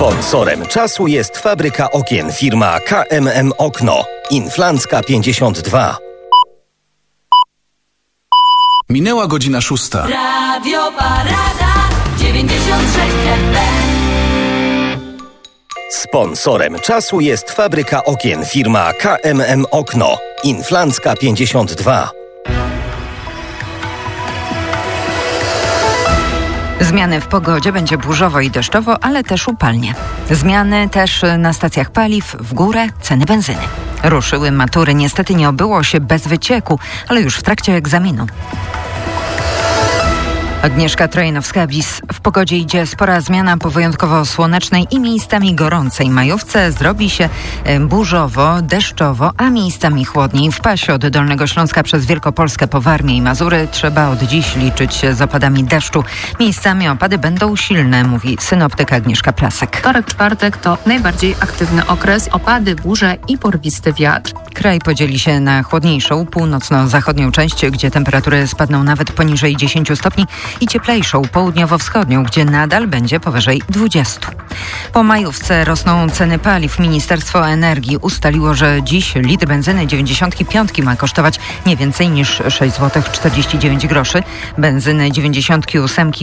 Sponsorem czasu jest fabryka okien firma KMM Okno. Inflancka 52. Minęła godzina 6. Radio Parada 96 FM. Sponsorem czasu jest fabryka okien firma KMM Okno. Inflancka 52. Zmiany w pogodzie, będzie burzowo i deszczowo, ale też upalnie. Zmiany też na stacjach paliw, w górę ceny benzyny. Ruszyły matury, niestety nie obyło się bez wycieku, ale już w trakcie egzaminu. Agnieszka Trojanowska-Bis. W pogodzie idzie spora zmiana po wyjątkowo słonecznej i miejscami gorącej majówce. Zrobi się burzowo, deszczowo, a miejscami chłodniej. W pasie od Dolnego Śląska przez Wielkopolskę po Warmię i Mazury trzeba od dziś liczyć się z opadami deszczu. Miejscami opady będą silne, mówi synoptyk Agnieszka Plasek. Wtorek, czwartek to najbardziej aktywny okres. Opady, burze i porwisty wiatr. Kraj podzieli się na chłodniejszą, północno-zachodnią część, gdzie temperatury spadną nawet poniżej 10 stopni i cieplejszą, południowo-wschodnią, gdzie nadal będzie powyżej 20. Po majówce rosną ceny paliw. Ministerstwo Energii ustaliło, że dziś litr benzyny 95 ma kosztować nie więcej niż 6,49 zł. Benzyny 98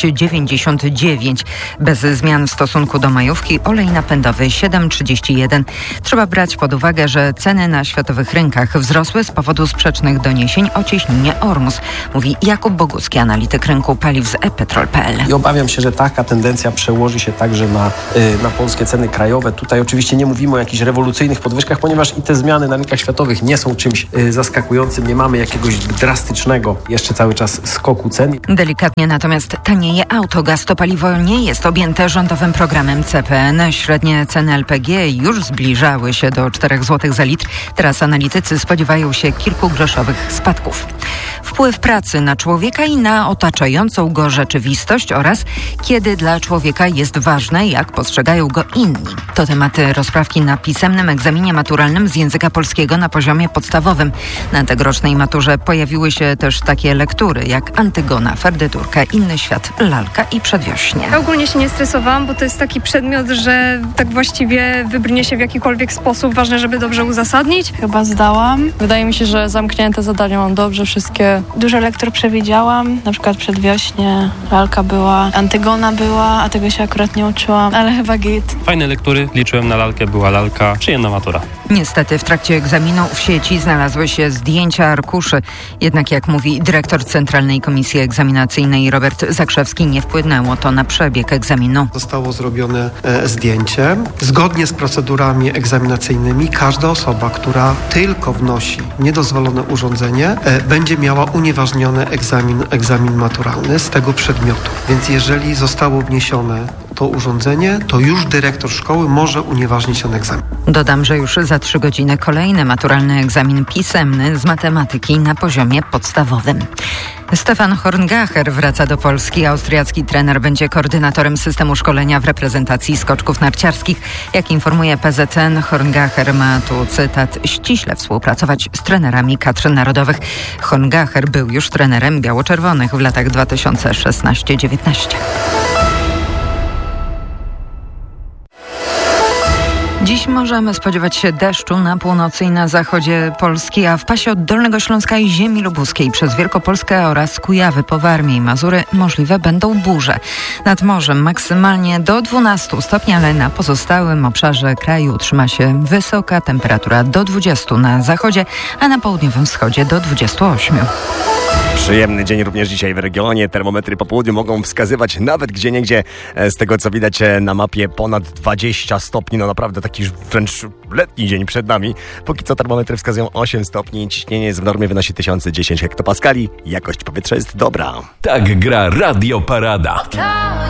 6,99. Bez zmian w stosunku do majówki olej napędowy 7,31. Trzeba brać pod uwagę, że ceny na światowych rynkach wzrosły z powodu sprzecznych doniesień o cieśninie Ormus, mówi Jakub Bogucki, analityk rynku paliw z ePetrol.pl. I obawiam się, że taka tendencja przełoży się także na polskie ceny krajowe. Tutaj oczywiście nie mówimy o jakichś rewolucyjnych podwyżkach, ponieważ i te zmiany na rynkach światowych nie są czymś zaskakującym. Nie mamy jakiegoś drastycznego jeszcze cały czas skoku cen. Delikatnie natomiast tanieje autogaz. To paliwo nie jest objęte rządowym programem CPN. Średnie ceny LPG już zbliżały się do 4 zł za litr. Teraz analitycy spodziewają się kilkugroszowych spadków. Wpływ pracy na człowieka i na otaczającą go rzeczywistość oraz kiedy dla człowieka jest ważne, jak postrzegają go inni. To tematy rozprawki na pisemnym egzaminie maturalnym z języka polskiego na poziomie podstawowym. Na tegorocznej maturze pojawiły się też takie lektury jak Antygona, Ferdyturka, Inny świat, Lalka i Przedwiośnie. Ja ogólnie się nie stresowałam, bo to jest taki przedmiot, że tak właściwie wybrnie się w jakikolwiek sposób. Ważne, żeby dobrze uzasadnić. Chyba zdałam. Wydaje mi się, że zamknięte zadania mam dobrze wszystkie. Dużo lektur przewidziałam, na przykład Przedwiośnie, Lalka była, Antygona była, a tego się akurat nie uczyłam, ale chyba git. Fajne lektury, liczyłem na lalkę, była lalka, przyjemna matura. Niestety w trakcie egzaminu w sieci znalazły się zdjęcia arkuszy. Jednak jak mówi dyrektor Centralnej Komisji Egzaminacyjnej Robert Zakrzewski, nie wpłynęło to na przebieg egzaminu. Zostało zrobione zdjęcie. Zgodnie z procedurami egzaminacyjnymi każda osoba, która tylko wnosi niedozwolone urządzenie, będzie miała unieważniony egzamin maturalny z tego przedmiotu. Więc jeżeli zostało wniesione to urządzenie, to już dyrektor szkoły może unieważnić ten egzamin. Dodam, że już za 3 godziny kolejny maturalny egzamin pisemny z matematyki na poziomie podstawowym. Stefan Horngacher wraca do Polski. Austriacki trener będzie koordynatorem systemu szkolenia w reprezentacji skoczków narciarskich. Jak informuje PZN, Horngacher ma, tu cytat, ściśle współpracować z trenerami kadr narodowych. Horngacher był już trenerem biało-czerwonych w latach 2016-19. Dziś możemy spodziewać się deszczu na północy i na zachodzie Polski, a w pasie od Dolnego Śląska i ziemi lubuskiej przez Wielkopolskę oraz Kujawy po Warmię i Mazury możliwe będą burze. Nad morzem maksymalnie do 12 stopni, ale na pozostałym obszarze kraju utrzyma się wysoka temperatura do 20 na zachodzie, a na południowym wschodzie do 28. Przyjemny dzień również dzisiaj w regionie. Termometry po południu mogą wskazywać nawet gdzieniegdzie, z tego co widać na mapie, ponad 20 stopni. No naprawdę taki wręcz letni dzień przed nami. Póki co termometry wskazują 8 stopni. Ciśnienie jest w normie, wynosi 1010 hektopaskali. Jakość powietrza jest dobra. Tak gra Radio Parada.